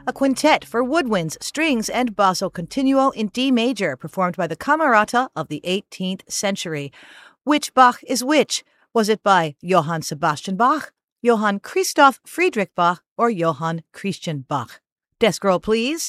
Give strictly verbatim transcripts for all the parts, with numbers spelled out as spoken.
a quintet for woodwinds, strings, and basso continuo in D major, performed by the Camerata of the eighteenth century. Which Bach is which? Was it by Johann Sebastian Bach, Johann Christoph Friedrich Bach, or Johann Christian Bach? Desk roll, please.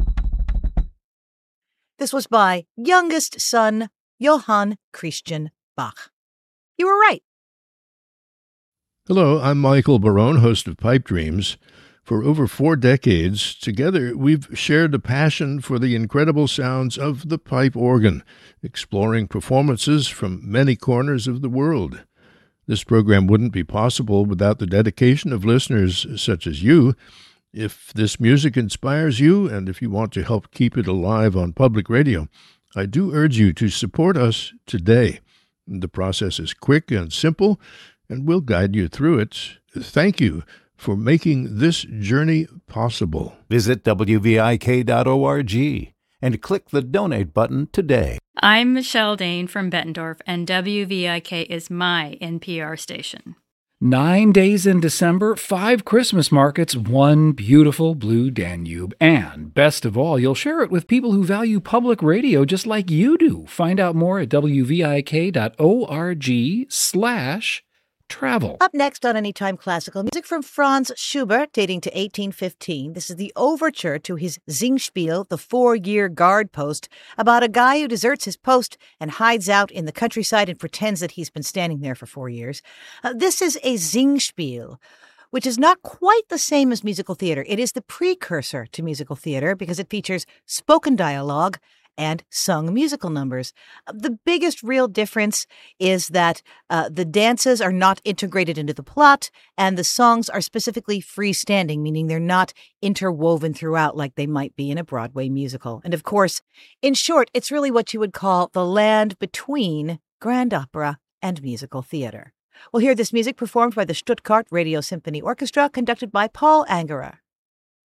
This was by youngest son, Johann Christian Bach. You were right. Hello, I'm Michael Barone, host of Pipe Dreams. For over four decades, together we've shared a passion for the incredible sounds of the pipe organ, exploring performances from many corners of the world. This program wouldn't be possible without the dedication of listeners such as you. If this music inspires you, and if you want to help keep it alive on public radio, I do urge you to support us today. The process is quick and simple, and we'll guide you through it. Thank you for making this journey possible. Visit W V I K dot org and click the donate button today. I'm Michelle Dane from Bettendorf, and W V I K is my N P R station. Nine days in December, five Christmas markets, one beautiful blue Danube. And best of all, you'll share it with people who value public radio just like you do. Find out more at W V I K dot org slash travel. Up next on Anytime Classical, music from Franz Schubert, dating to eighteen fifteen. This is the overture to his Singspiel, the four-year guard post, about a guy who deserts his post and hides out in the countryside and pretends that he's been standing there for four years. Uh, this is a Singspiel, which is not quite the same as musical theater. It is the precursor to musical theater because it features spoken dialogue and sung musical numbers. The biggest real difference is that uh, the dances are not integrated into the plot, and the songs are specifically freestanding, meaning they're not interwoven throughout like they might be in a Broadway musical. And of course, in short, it's really what you would call the land between grand opera and musical theater. We'll hear this music performed by the Stuttgart Radio Symphony Orchestra, conducted by Paul Angerer.